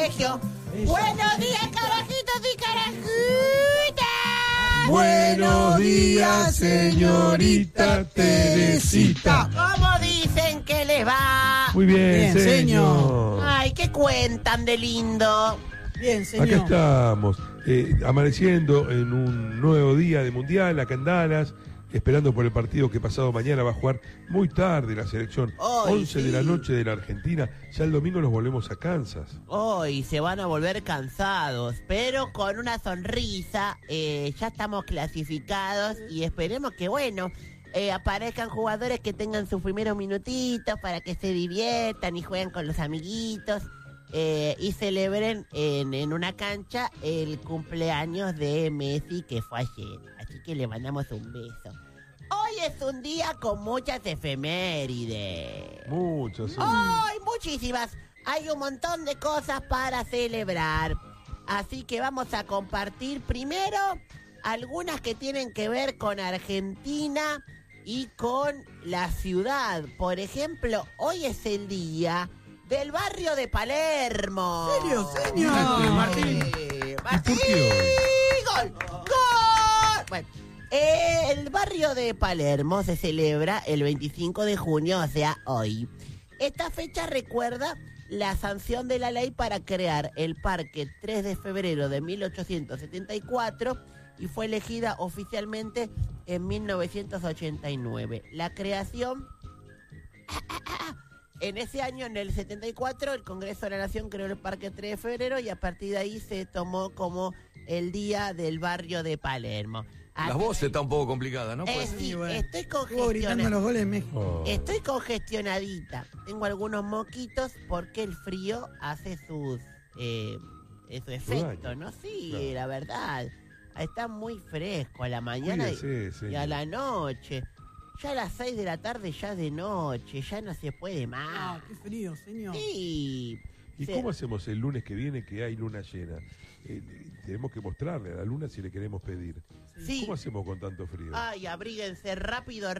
Buenos días, carajitos y carajitas. Buenos días, señorita Teresita. ¿Cómo dicen que les va? Muy bien, señor. Ay, ¿qué cuentan de lindo? Bien, señor. Acá estamos, amaneciendo en un nuevo día de Mundial, acá en Dallas, esperando por el partido que pasado mañana va a jugar muy tarde la selección, Hoy, 11 de la noche de la Argentina. Ya el domingo nos volvemos a Kansas. Hoy se van a volver cansados, pero con una sonrisa. Ya estamos clasificados y esperemos que, aparezcan jugadores que tengan sus primeros minutitos para que se diviertan y jueguen con los amiguitos. Y celebren en una cancha el cumpleaños de Messi, que fue ayer. Así que le mandamos un beso. Hoy es un día con muchas efemérides. Muchos, sí. ¡Ay, muchísimas! Hay un montón de cosas para celebrar. Así que vamos a compartir primero algunas que tienen que ver con Argentina y con la ciudad. Por ejemplo, hoy es el día del barrio de Palermo. ¿En serio, señor? Martín. ¿Por qué ¡Gol! ¡Gol! Bueno, el barrio de Palermo se celebra el 25 de junio, o sea, hoy. Esta fecha recuerda la sanción de la ley para crear el Parque 3 de febrero de 1874 y fue elegida oficialmente en 1989. La creación... En ese año, en el 74, el Congreso de la Nación creó el Parque 3 de febrero y a partir de ahí se tomó como el Día del Barrio de Palermo. La voz está un poco complicada, ¿no? Sí, bueno. estoy Estuvo gritando congestionada. los goles de México. Oh. Estoy congestionadita. Tengo algunos moquitos porque el frío hace su efecto, daño. ¿no? Sí, Claro. la verdad. Está muy fresco a la mañana Cuídese, y a señor. la noche. Ya a las 6 de la tarde ya es de noche, ya no se puede más. Ah, qué frío, señor. Sí. ¿Y cómo hacemos el lunes que viene que hay luna llena? Tenemos que mostrarle a la luna si le queremos pedir. Sí. ¿Cómo hacemos con tanto frío? Ay, abríguense rápido.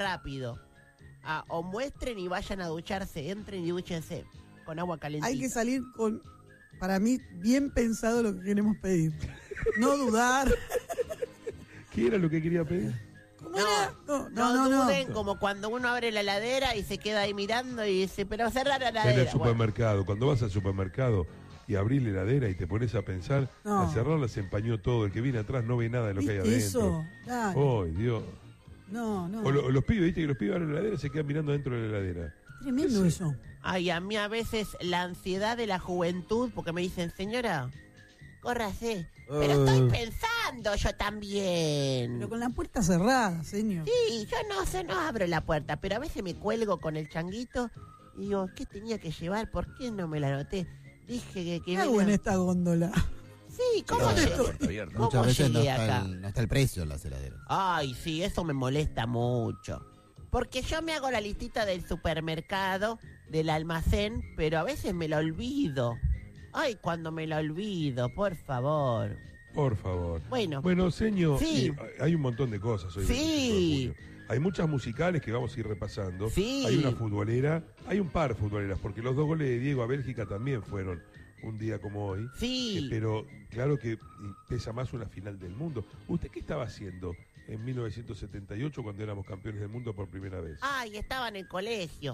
O muestren y vayan a ducharse, entren y dúchense con agua calentita. Hay que salir con, para mí, bien pensado lo que queremos pedir. No dudar. ¿Qué era lo que quería pedir? ¿Cómo era? No. duden, como cuando uno abre la heladera y se queda ahí mirando y dice, pero cerrar la En heladera. el supermercado. Cuando vas al supermercado y abrís la heladera y te pones a pensar, No. al cerrarla se empañó todo. El que viene atrás no ve nada de lo que hay ¿Viste adentro. eso? Dale. ¡Ay, Dios! No. O los pibes, ¿viste? Que los pibes abren la heladera y se quedan mirando dentro de la heladera. Tremendo eso. Ay, a mí a veces la ansiedad de la juventud, porque me dicen, señora, córrase. Pero estoy pensando yo también. Pero con la puerta cerrada, señor. Sí, yo no abro la puerta, pero a veces me cuelgo con el changuito y digo, ¿qué tenía que llevar? ¿Por qué no me la anoté? Dije que ¿Qué hago en esta góndola? Sí, ¿cómo No, llegué? la puerta abierta. ¿Cómo Muchas veces no llegué está, acá? no está el precio en las heladeras. Ay, sí, eso me molesta mucho. Porque yo me hago la listita del supermercado, del almacén, pero a veces me la olvido. Ay, cuando me la olvido, por favor. Por favor. Bueno, señor, Sí. hay un montón de cosas hoy. Sí. 25 de junio. Hay muchas musicales que vamos a ir repasando. Sí. Hay una futbolera, hay un par futboleras, porque los 2 goles de Diego a Bélgica también fueron un día como hoy. sí. Pero claro que pesa más una final del mundo. ¿Usted qué estaba haciendo en 1978 cuando éramos campeones del mundo por primera vez? Ay, estaba en el colegio.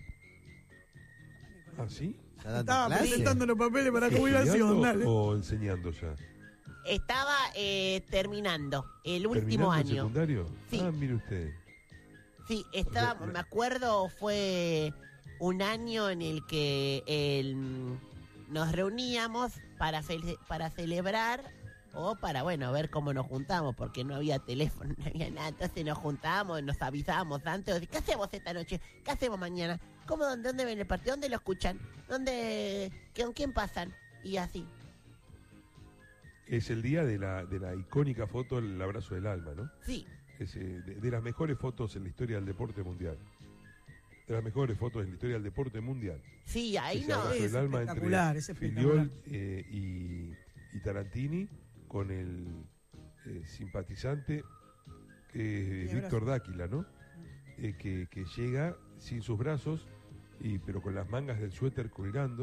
¿Ah, sí? ¿Está dando Estaba clase? presentando los papeles para ¿Estudiando jubilación, dale. o enseñando ya? Estaba terminando el último ¿Terminando el año. secundario? Sí. Ah, mire usted. Sí, estaba, Porque- me acuerdo, fue un año en el que nos reuníamos para celebrar o para, ver cómo nos juntamos, porque no había teléfono, no había nada. Entonces nos juntábamos, nos avisábamos antes. ¿Qué hacemos esta noche? ¿Qué hacemos mañana? ¿Dónde ven el partido? ¿Dónde lo escuchan? ¿Con quién pasan? Y así. Es el día de la icónica foto El abrazo del alma, ¿no? Sí, Es, de las mejores fotos en la historia del deporte mundial. De las mejores fotos en la historia del deporte mundial. sí, ahí Ese no. abrazo Es del alma espectacular, entre es espectacular. Filiol y Tarantini con el simpatizante que es Sí, Víctor Dáquila, ¿no? Que llega sin sus brazos, pero con las mangas del suéter colgando,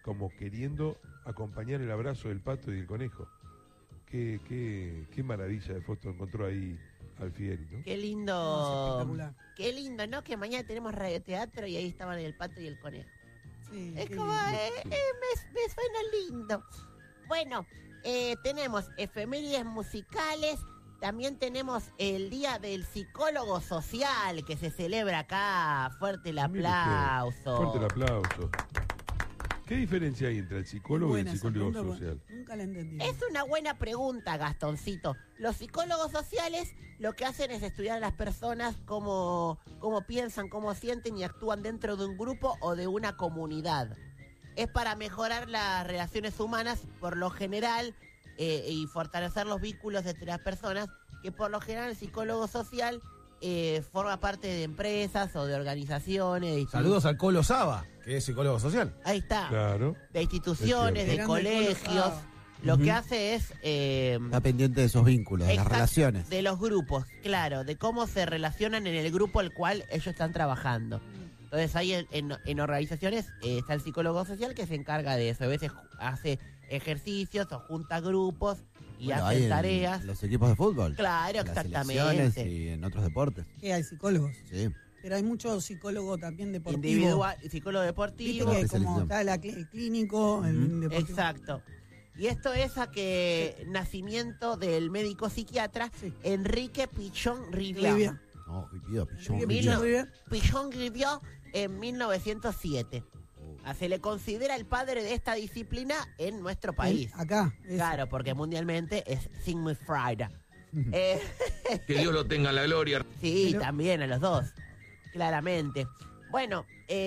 como queriendo acompañar el abrazo del pato y del conejo. Qué maravilla de foto encontró ahí Alfieri, ¿no? Qué No, lindo. es espectacular. Qué lindo, ¿no? Que mañana tenemos radioteatro y ahí estaban el pato y el conejo. Sí, Es qué como, lindo. me suena lindo. Bueno, tenemos efemérides musicales. También tenemos el Día del Psicólogo Social que se celebra acá. Fuerte el Mire usted, aplauso. Fuerte el aplauso. ¿Qué diferencia hay entre el psicólogo y el Buena esa psicólogo pregunta, social? Nunca la entendí. Es una buena pregunta, Gastoncito. Los psicólogos sociales lo que hacen es estudiar a las personas cómo piensan, cómo sienten y actúan dentro de un grupo o de una comunidad. Es para mejorar las relaciones humanas por lo general y fortalecer los vínculos entre las personas, que por lo general el psicólogo social forma parte de empresas o de organizaciones. De Saludos al Colo Saba, que es psicólogo social. Ahí está. Claro. De instituciones, Es de cierto. Grande colegios. Colo. Lo Ujú. que hace es... Está pendiente de esos vínculos, de las Exacto, relaciones. de los grupos, claro, de cómo se relacionan en el grupo al cual ellos están trabajando. Entonces ahí en organizaciones está el psicólogo social que se encarga de eso. A veces hace ejercicios o junta grupos y Bueno, hace hay en tareas. los equipos de fútbol. Claro, en las exactamente. selecciones y en otros deportes. Que hay psicólogos. Sí. Pero hay muchos psicólogos también deportivos. Individual, psicólogo Viste deportivo. que como Especialización. está el clínico, el deportivo. Exacto. Y esto es a que nacimiento del médico psiquiatra Sí. Enrique Pichón Rivière. Rivia. No, Pichón, Enrique Mira. Pichón Rivia. Pichón Rivière en 1907. Se le considera el padre de esta disciplina en nuestro país. Acá. eso. Claro, porque mundialmente es Sigmund Freud. Que Dios lo tenga en la gloria. Sí, Pero- también a los dos, claramente. Bueno,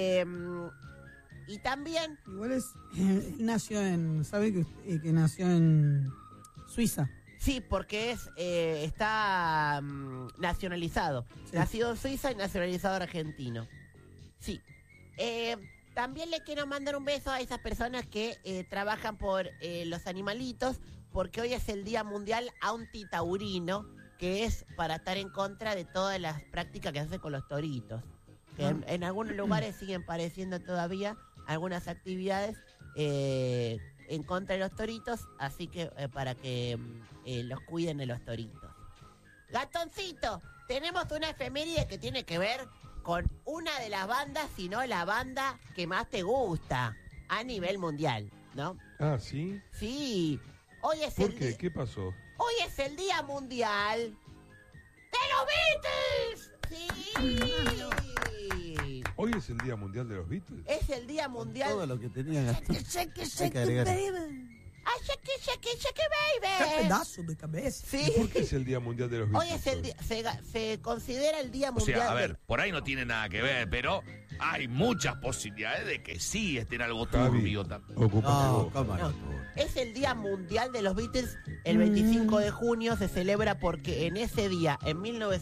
y también, Igual es. Él nació en. ¿Sabe que nació en Suiza? sí, porque está nacionalizado. Sí. Nacido en Suiza y nacionalizado argentino. Sí. También le quiero mandar un beso a esas personas que trabajan por los animalitos, porque hoy es el Día Mundial Antitaurino, que es para estar en contra de todas las prácticas que se hacen con los toritos. Que en algunos lugares siguen pareciendo todavía algunas actividades en contra de los toritos, así que para que los cuiden de los toritos. Gatoncito, tenemos una efeméride que tiene que ver con una de las bandas, si no la banda que más te gusta a nivel mundial, ¿no? Ah, ¿sí? Sí, hoy es ¿Por el qué? ¿Qué pasó? hoy es el Día Mundial de los Beatles. Sí. ¿Hoy es el Día Mundial de los Beatles? Es el Día Mundial. Todo lo que tenía Gastón. Hay que agregar. ¡Ay, shake, ¡Qué baby! pedazo de cabeza! Sí. ¿Por qué es el Día Mundial de los Hoy Beatles? es el día, se considera el Día O Mundial. sea, a de- ver, por ahí no tiene nada que ver, pero hay muchas posibilidades de que sí estén algo Javi, turbio también. ocupate No, vos. cómo No. no. Es el Día Mundial de los Beatles. El 25 de junio se celebra porque en ese día, en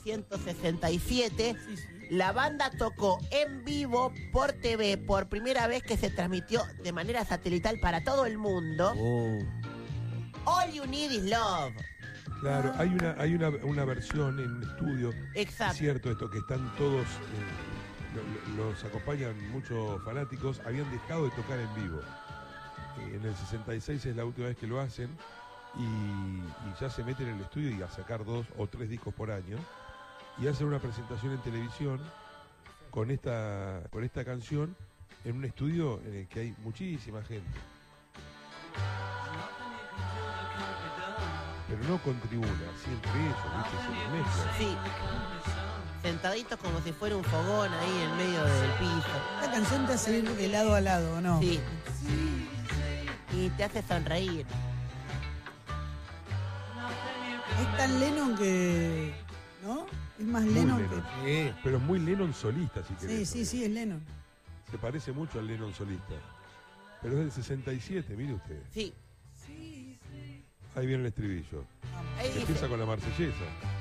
1967, Sí, sí. la banda tocó en vivo por TV por primera vez, que se transmitió de manera satelital para todo el mundo. All You Need Is Love. Claro, hay una versión en un estudio. Es Exacto. cierto esto, que están todos, los acompañan muchos fanáticos, habían dejado de tocar en vivo. En el 66 es la última vez que lo hacen y ya se meten en el estudio y a sacar 2 o 3 discos por año y hacen una presentación en televisión con esta canción en un estudio en el que hay muchísima gente. Pero no con tribuna, así entre ellos, ¿viste? Se mezclan. Sí. Sentaditos como si fuera un fogón ahí en medio del piso. La canción te hace ir de lado a lado, ¿no? Sí. Y te hace sonreír. Es tan Lennon que. ¿No? Es más Muy Lennon Lennon. Sí. Pero es muy Lennon solista, si que. Sí, querés. sí, sí, es Lennon. Se parece mucho al Lennon solista. Pero es del 67, mire usted. Sí. Ahí viene el estribillo. Ahí Que dice. empieza con la marsellesa.